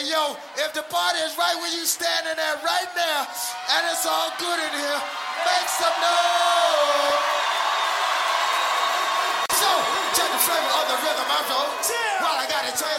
yo, if the party is right where you standing at right now, and it's all good in here, make some noise. So, check the flavor of the rhythm I wrote. While I got it, tell